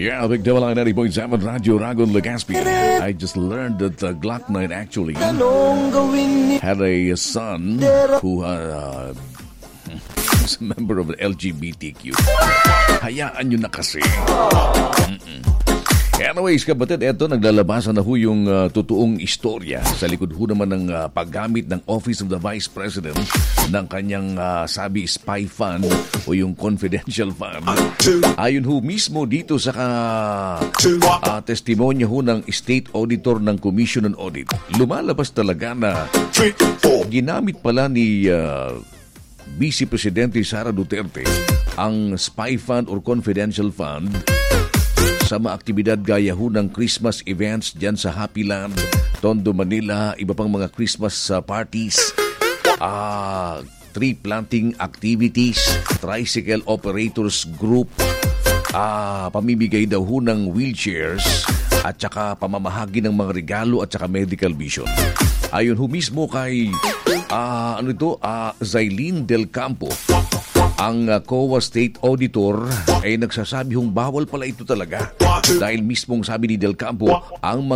Yeah, Big Devil 90.7 Radyo Ragon Legazpi. I just learned that Glock 9 actually had a son who is a member of the LGBTQ. Hayaan nyo na kasi. Anyways, kapatid, eto, naglalabasan na ho yung totoong istorya sa likod ho naman ng paggamit ng Office of the Vice President ng kanyang sabi spy fund o yung confidential fund. Ayon ho mismo dito sa testimonya ho ng State Auditor ng Commission on Audit, lumalabas talaga na ginamit pala ni Vice Presidente Sara Duterte ang spy fund or confidential fund sa mga aktibidad gaya ho ng Christmas events dyan sa Happy Land, Tondo, Manila, iba pang mga Christmas parties, tree planting activities, tricycle operators group, pamimigay daw ho ng wheelchairs at saka pamamahagi ng mga regalo at saka medical vision. Ayon ho mismo kay Zailin Del Campo, ang COA State Auditor ay nagsasabi hong bawal pala ito talaga dahil mismong sabi ni Del Campo ang